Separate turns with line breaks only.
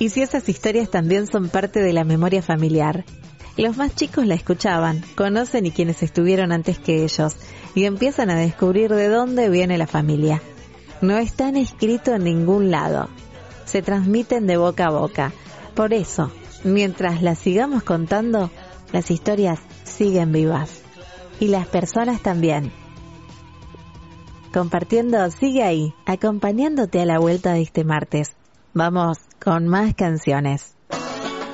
Y si esas historias también son parte de la memoria familiar. Los más chicos la escuchaban, conocen y quienes estuvieron antes que ellos, y empiezan a descubrir de dónde viene la familia. No están escritos en ningún lado. Se transmiten de boca a boca. Por eso, mientras las sigamos contando, las historias siguen vivas. Y las personas también. Compartiendo sigue ahí, acompañándote a la vuelta de este martes. Vamos con más canciones.